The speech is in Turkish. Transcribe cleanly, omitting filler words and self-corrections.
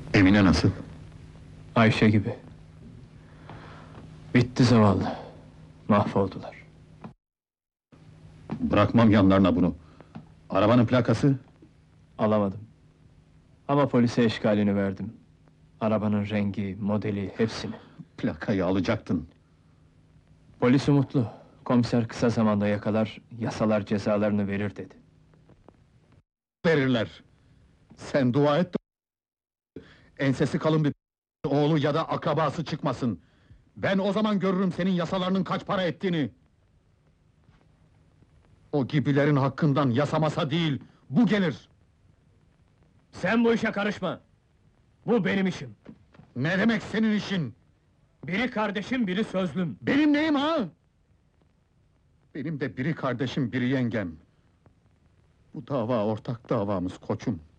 Emine nasıl? Ayşe gibi. Bitti zavallı. Mahvoldular. Bırakmam yanlarına bunu. Arabanın plakası? Alamadım. Ama polise eşkalini verdim. Arabanın rengi, modeli, hepsini. Plakayı alacaktın. Polis umutlu. Komiser kısa zamanda yakalar, yasalar cezalarını verir dedi. Verirler. Sen dua et de... Ensesi kalın bir oğlu ya da akrabası çıkmasın. Ben o zaman görürüm senin yasalarının kaç para ettiğini. O gibilerin hakkından yasamasa değil, bu gelir. Sen bu işe karışma! Bu benim işim! Ne demek senin işin? Biri kardeşim, biri sözlüm! Benim neyim ha? Benim de biri kardeşim, biri yengem. Bu dava ortak davamız koçum.